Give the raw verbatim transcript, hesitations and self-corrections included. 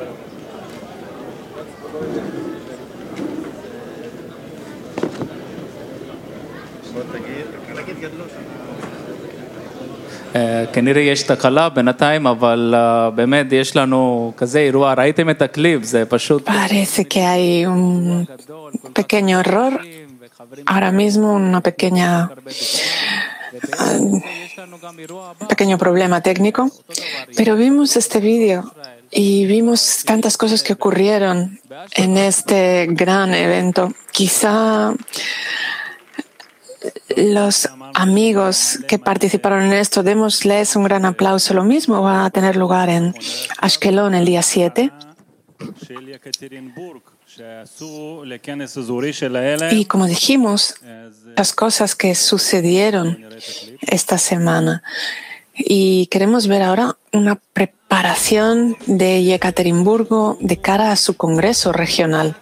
כנראה יש תקלה בינתיים, אבל באמת יש לנו כזה אירוע, ראיתם את הקליפ, זה פשוט... Parece que hay un pequeño error, ahora mismo una pequeña, un pequeño problema técnico, pero vimos este vídeo y vimos tantas cosas que ocurrieron en este gran evento. Quizá los amigos que participaron en esto, démosles un gran aplauso. Lo mismo va a tener lugar en Ashkelon el día siete. Y como dijimos, las cosas que sucedieron esta semana. Y queremos ver ahora una preparación de Yekaterinburgo de cara a su congreso regional.